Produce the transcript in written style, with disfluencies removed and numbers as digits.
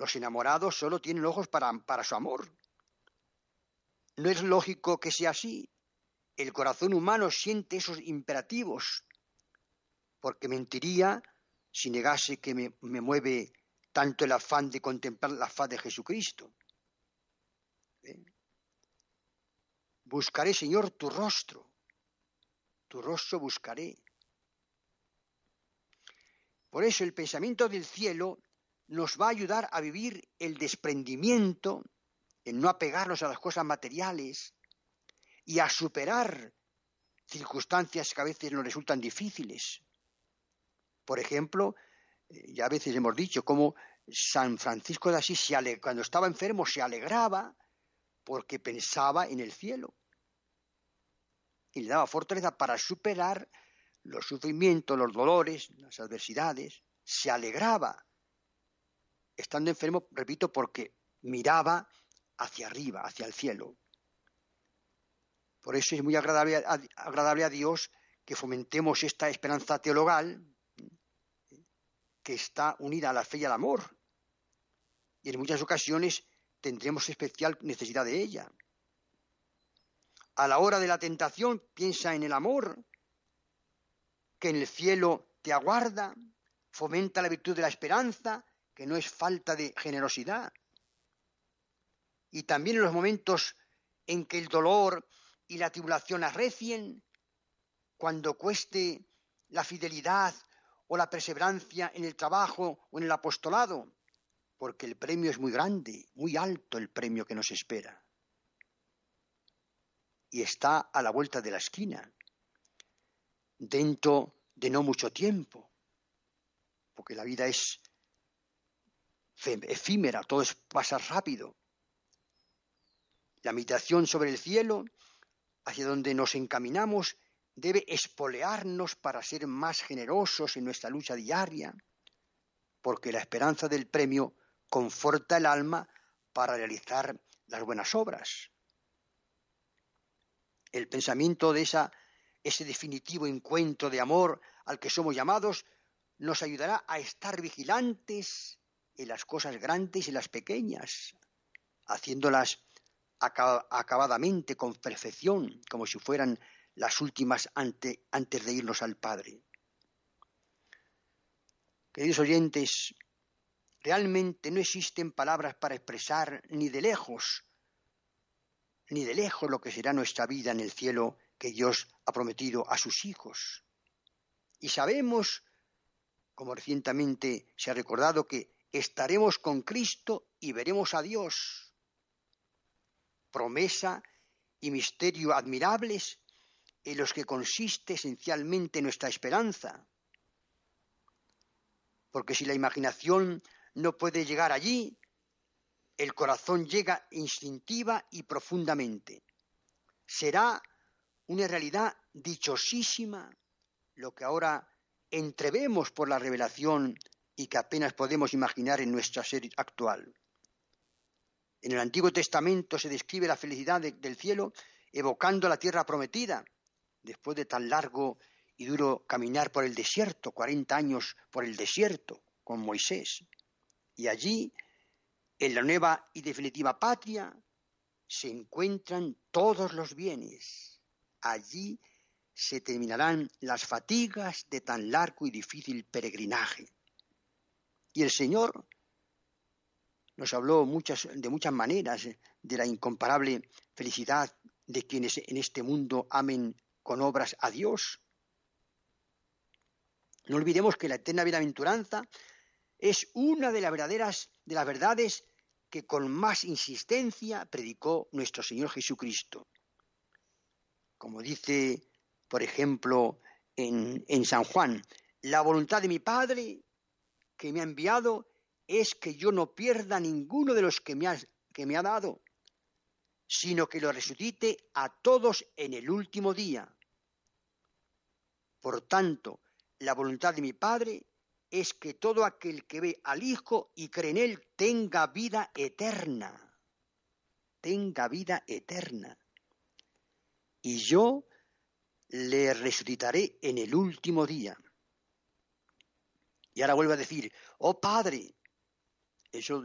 Los enamorados solo tienen ojos para su amor. No es lógico que sea así. El corazón humano siente esos imperativos, porque mentiría si negase que me mueve tanto el afán de contemplar la faz de Jesucristo. Buscaré, Señor, tu rostro buscaré. Por eso el pensamiento del cielo nos va a ayudar a vivir el desprendimiento, en no apegarnos a las cosas materiales y a superar circunstancias que a veces nos resultan difíciles. Por ejemplo, ya a veces hemos dicho cómo San Francisco de Asís, cuando estaba enfermo, se alegraba porque pensaba en el cielo y le daba fortaleza para superar los sufrimientos, los dolores, las adversidades. Se alegraba estando enfermo, repito, porque miraba hacia arriba, hacia el cielo. Por eso es muy agradable a Dios que fomentemos esta esperanza teologal que está unida a la fe y al amor. Y en muchas ocasiones tendremos especial necesidad de ella. A la hora de la tentación, piensa en el amor, que en el cielo te aguarda, fomenta la virtud de la esperanza, que no es falta de generosidad. Y también en los momentos en que el dolor y la tribulación arrecien, cuando cueste la fidelidad o la perseverancia en el trabajo o en el apostolado, porque el premio es muy grande, muy alto el premio que nos espera. Y está a la vuelta de la esquina, dentro de no mucho tiempo, porque la vida es efímera, todo pasa rápido. La meditación sobre el cielo, hacia donde nos encaminamos, debe espolearnos para ser más generosos en nuestra lucha diaria, porque la esperanza del premio conforta el alma para realizar las buenas obras. El pensamiento de ese definitivo encuentro de amor al que somos llamados nos ayudará a estar vigilantes en las cosas grandes y las pequeñas, haciéndolas acabadamente, con perfección, como si fueran las últimas antes de irnos al Padre. Queridos oyentes, realmente no existen palabras para expresar ni de lejos lo que será nuestra vida en el cielo que Dios ha prometido a sus hijos. Y sabemos, como recientemente se ha recordado, que estaremos con Cristo y veremos a Dios. Promesa y misterio admirables en los que consiste esencialmente nuestra esperanza. Porque si la imaginación no puede llegar allí, el corazón llega instintiva y profundamente. Será una realidad dichosísima lo que ahora entrevemos por la revelación y que apenas podemos imaginar en nuestra ser actual. En el Antiguo Testamento se describe la felicidad del cielo evocando la tierra prometida, después de tan largo y duro caminar por el desierto, 40 años por el desierto con Moisés. Y allí, en la nueva y definitiva patria, se encuentran todos los bienes. Allí se terminarán las fatigas de tan largo y difícil peregrinaje. Y el Señor nos habló de muchas maneras de la incomparable felicidad de quienes en este mundo amen con obras a Dios. No olvidemos que la eterna bienaventuranza es una de las verdades que con más insistencia predicó nuestro Señor Jesucristo. Como dice, por ejemplo, en San Juan, la voluntad de mi Padre que me ha enviado es que yo no pierda ninguno de los que me ha dado, sino que lo resucite a todos en el último día. Por tanto, la voluntad de mi Padre es que todo aquel que ve al Hijo y cree en Él tenga vida eterna. Tenga vida eterna. Y yo le resucitaré en el último día. Y ahora vuelvo a decir, oh Padre, eso